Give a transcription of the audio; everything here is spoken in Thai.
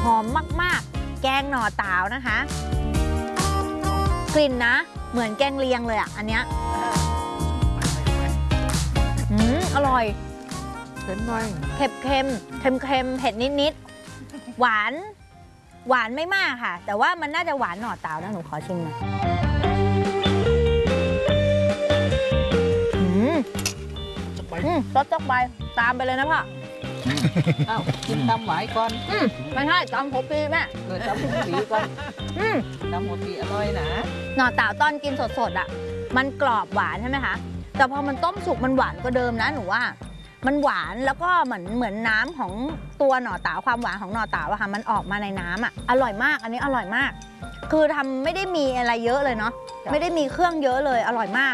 หอมมากๆแกงหน่อตาวนะคะ กลิ่นนะเหมือนแกงเลียงเลยอ่ะอันเนี้ยอร่อยเค็มหน่อยเค็มเผ็ดนิดๆหวานไม่มากค่ะแต่ว่ามันน่าจะหวานหน่อตาวนะหนูขอชิมหน่อยรสจักใบตามไปเลยนะพ่ออ้าวกินตำหวายก่อนไม่ใช่ตำหัวปีแม่ตำหัวปีก่อนตำหัวปีอร่อยนะหน่อตาวตอนกินสดๆอ่ะมันกรอบหวานใช่ไหมคะแต่พอมันต้มสุกมันหวานกว่าเดิมนะหนูว่ามันหวานแล้วก็เหมือนน้ำของตัวหน่อตาวความหวานของหน่อตาวอะค่ะมันออกมาในน้ำอ่ะอร่อยมากอันนี้อร่อยมากคือทำไม่ได้มีอะไรเยอะเลยเนาะไม่ได้มีเครื่องเยอะเลยอร่อยมาก